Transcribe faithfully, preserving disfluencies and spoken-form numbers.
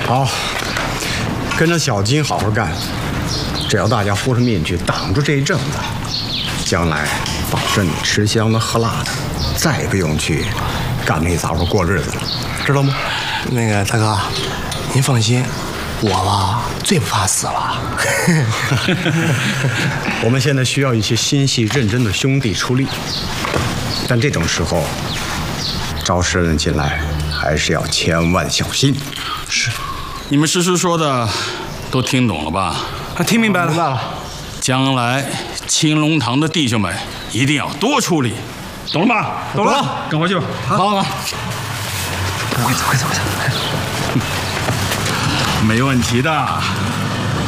好，跟着小金好好干。只要大家豁出命去挡住这一阵子，将来保证你吃香的喝辣的，再也不用去干那杂活过日子了，知道吗？ 那个大哥，您放心，我吧最不怕死了。 我们现在需要一些心细认真的兄弟出力，但这种时候招生人进来还是要千万小心。 是， 你们师师说的都听懂了吧？ 啊，听明白了。明白了。 将来青龙堂的弟兄们一定要多出力，懂了吧？ 懂了， 赶回去吧。 好了。 快走，快走，快走！没问题的。